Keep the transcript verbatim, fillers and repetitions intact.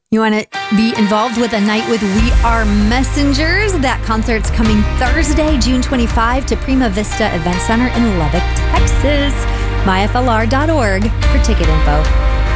You want to be involved with a night with We Are Messengers? That concert's coming Thursday, June twenty-fifth to Prima Vista Event Center in Lubbock, Texas. my f l r dot org for ticket info.